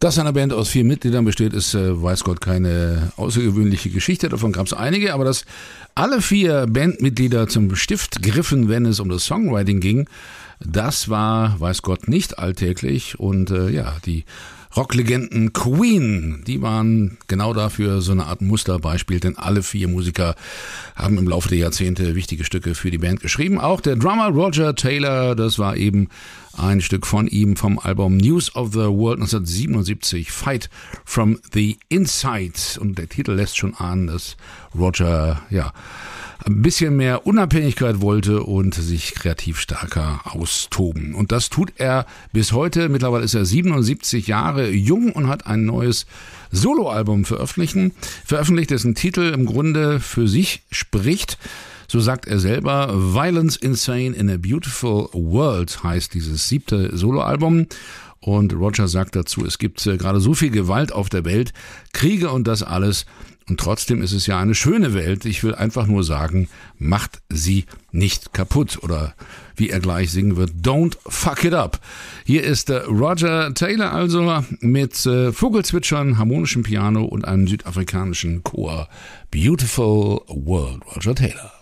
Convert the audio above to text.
Dass eine Band aus 4 Mitgliedern besteht, ist, weiß Gott, keine außergewöhnliche Geschichte. Davon gab es einige, aber dass alle 4 Bandmitglieder zum Stift griffen, wenn es um das Songwriting ging, das war, weiß Gott, nicht alltäglich. Und die Rocklegenden Queen, die waren genau dafür so eine Art Musterbeispiel, denn alle 4 Musiker haben im Laufe der Jahrzehnte wichtige Stücke für die Band geschrieben. Auch der Drummer Roger Taylor, das war eben ein Stück von ihm vom Album News of the World 1977, Fight from the Inside. Und der Titel lässt schon ahnen, dass Roger ein bisschen mehr Unabhängigkeit wollte und sich kreativ stärker austoben. Und das tut er bis heute. Mittlerweile ist er 77 Jahre jung und hat ein neues Soloalbum veröffentlicht, dessen Titel im Grunde für sich spricht. So sagt er selber, Violence Insane in a Beautiful World heißt dieses 7. Soloalbum. Und Roger sagt dazu, es gibt gerade so viel Gewalt auf der Welt, Kriege und das alles. Und trotzdem ist es ja eine schöne Welt. Ich will einfach nur sagen, macht sie nicht kaputt. Oder wie er gleich singen wird, don't fuck it up. Hier ist Roger Taylor also mit Vogelzwitschern, harmonischem Piano und einem südafrikanischen Chor. Beautiful World, Roger Taylor.